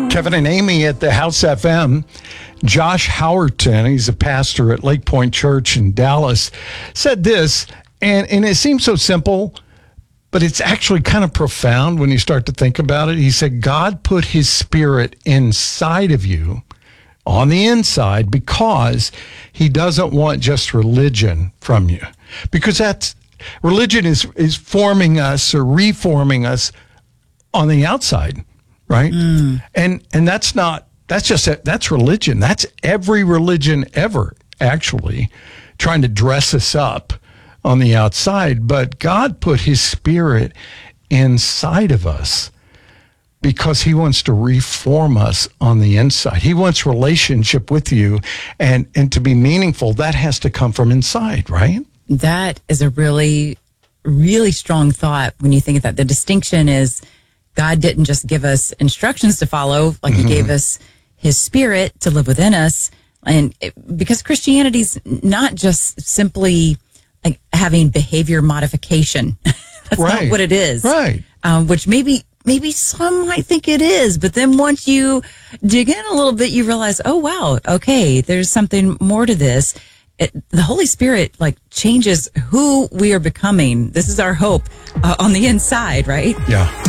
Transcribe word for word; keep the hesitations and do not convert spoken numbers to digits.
Kevin and Amy at the House F M. Josh Howerton, he's a pastor at Lake Point Church in Dallas, said this, and, and it seems so simple, but it's actually kind of profound when you start to think about it. He said, God put his spirit inside of you, on the inside, because he doesn't want just religion from you. Because that's religion is, is forming us or reforming us on the outside, right? Mm. And and that's not, that's just, that's religion. That's every religion ever, actually, trying to dress us up on the outside. But God put his spirit inside of us because he wants to reform us on the inside. He wants relationship with you. And, and to be meaningful, that has to come from inside, right? That is a really, really strong thought when you think of that. The distinction is God didn't just give us instructions to follow, like mm-hmm. he gave us his spirit to live within us. And it, because Christianity's not just simply like having behavior modification. That's right. not what it is. Right. Um, which maybe, maybe some might think it is, but then once you dig in a little bit, you realize, oh, wow, okay, there's something more to this. It, the Holy Spirit like changes who we are becoming. This is our hope uh, on the inside, right? Yeah.